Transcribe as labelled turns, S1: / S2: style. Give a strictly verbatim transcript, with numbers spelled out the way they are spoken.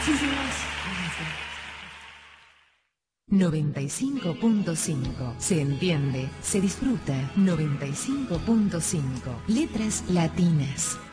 S1: Muchísimas gracias.
S2: noventa y cinco punto cinco. Se entiende, se disfruta. noventa y cinco punto cinco. Letras latinas.